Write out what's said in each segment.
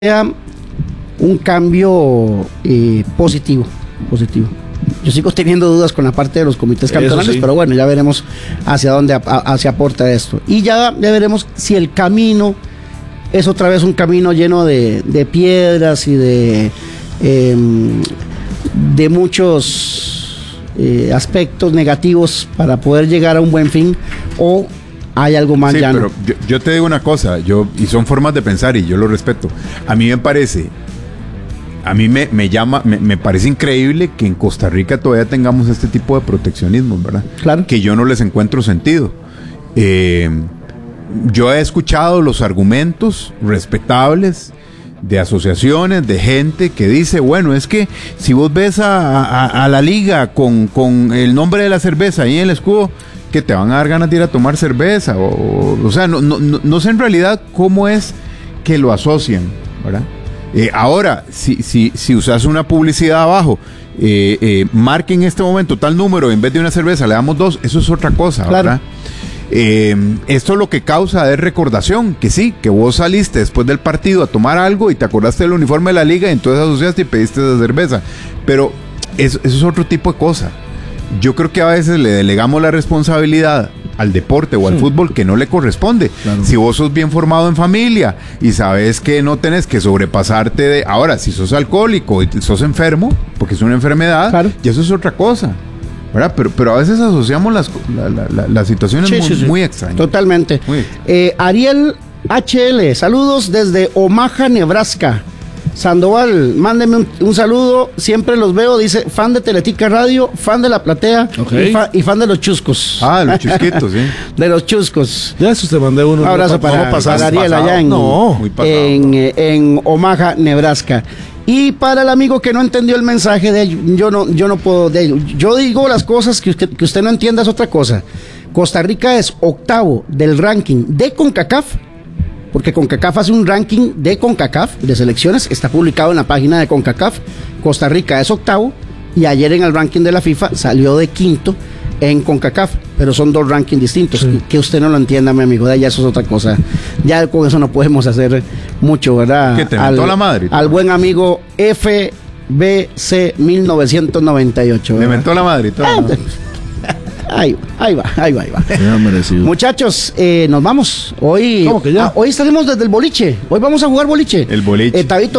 un cambio positivo. Yo sigo teniendo dudas con la parte de los comités cantonales, pero bueno, ya veremos hacia dónde hacia aporta esto. Y ya veremos si el camino es otra vez un camino lleno de piedras y de muchos aspectos negativos para poder llegar a un buen fin, o hay algo más llano. Pero yo te digo una cosa, y son formas de pensar y yo lo respeto. A mí me parece increíble que en Costa Rica todavía tengamos este tipo de proteccionismo, ¿verdad? Claro. Que yo no les encuentro sentido. Yo he escuchado los argumentos respetables de asociaciones, de gente que dice, bueno, es que si vos ves a la liga con el nombre de la cerveza ahí en el escudo, que te van a dar ganas de ir a tomar cerveza, o sea, no sé en realidad cómo es que lo asocian, ¿verdad? Ahora, si usas una publicidad abajo, marque en este momento tal número, en vez de una cerveza le damos 2, eso es otra cosa, claro. ¿verdad? Esto lo que causa es recordación, que sí, que vos saliste después del partido a tomar algo y te acordaste del uniforme de la liga y entonces asociaste y pediste esa cerveza, pero eso es otro tipo de cosa. Yo creo que a veces le delegamos la responsabilidad al deporte o al fútbol que no le corresponde. Claro. Si vos sos bien formado en familia y sabes que no tenés que sobrepasarte de... Ahora, si sos alcohólico y sos enfermo, porque es una enfermedad, claro, y eso es otra cosa, ¿verdad? Pero a veces asociamos las situaciones muy extrañas. Totalmente. Ariel HL, saludos desde Omaha, Nebraska. Sandoval, mándeme un saludo, siempre los veo, dice, fan de Teletica Radio, fan de La Platea, y fan de los chuscos. Ah, los chusquitos, sí. De los chuscos. Ya eso te mandé uno. Un abrazo para Ariel allá en Omaha, Nebraska. Y para el amigo que no entendió el mensaje de yo no puedo yo digo las cosas que usted no entienda, es otra cosa. Costa Rica es octavo del ranking de CONCACAF, porque CONCACAF hace un ranking de CONCACAF, de selecciones, está publicado en la página de CONCACAF. Costa Rica es octavo, y ayer en el ranking de la FIFA salió de quinto en CONCACAF, pero son dos rankings distintos. Sí. Que usted no lo entienda, mi amigo, ya eso es otra cosa. Ya con eso no podemos hacer mucho, ¿verdad? ¿Qué te mentó la madre? Al buen amigo FBC 1998. ¿Le mentó la madre y todo? Ahí va. Muchachos, nos vamos. Hoy, ¿cómo que ya? Hoy salimos desde el boliche. Hoy vamos a jugar boliche. El boliche. Tabito,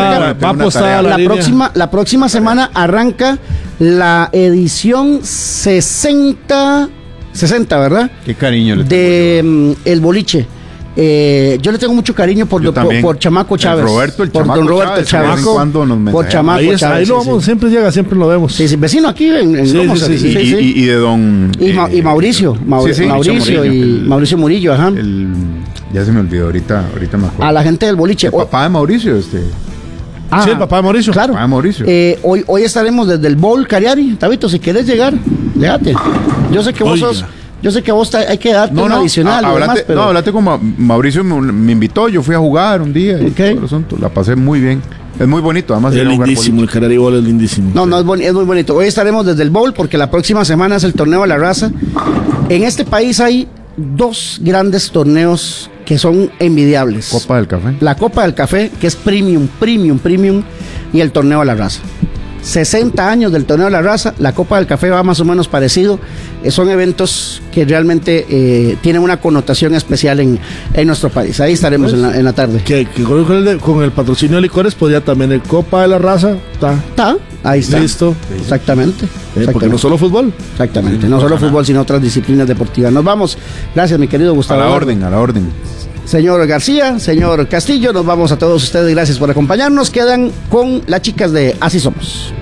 la próxima semana arranca la edición 60, ¿verdad? Qué cariño le tengo el boliche. Yo le tengo mucho cariño por Chamaco Chávez. Por don Roberto Chávez. Por Chamaco Chávez. Ahí lo vamos, siempre llega, siempre lo vemos. Sí, vecino aquí en Y de don... Y Mauricio. Mauricio Murillo, ajá. Ya se me olvidó, ahorita me acuerdo. A la gente del boliche. El papá de Mauricio, sí, el papá de Mauricio. Claro. Papá de Mauricio. Hoy estaremos desde el Bowl Cariari. Tabito, si quieres llegar, déjate. Yo sé que vos sos... Yo sé que a vos hay que darte un adicional. Hablate con Mauricio, me invitó, yo fui a jugar un día. Okay. La pasé muy bien. Es muy bonito, además. Es lindísimo, el Cariari Bowl es lindísimo. Es muy bonito. Hoy estaremos desde el Bowl porque la próxima semana es el torneo de la raza. En este país hay dos grandes torneos que son envidiables. Copa del Café. La Copa del Café, que es premium, y el torneo de la raza. 60 años del torneo de la raza, la Copa del Café va más o menos parecido. Son eventos que realmente tienen una connotación especial en nuestro país. Ahí estaremos en la tarde. Que con el patrocinio de licores, pues ya también el Copa de la Raza está. Ahí está. Listo. Exactamente. Porque no solo fútbol. Exactamente. No solo fútbol, sino otras disciplinas deportivas. Nos vamos. Gracias, mi querido Gustavo. A la orden. Señor García, señor Castillo, nos vamos a todos ustedes. Gracias por acompañarnos. Quedan con las chicas de Así Somos.